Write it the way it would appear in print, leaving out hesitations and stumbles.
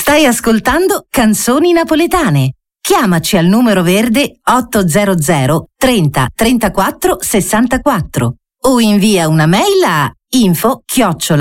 Stai ascoltando Canzoni Napoletane. Chiamaci al numero verde 800 30 34 64 o invia una mail a info@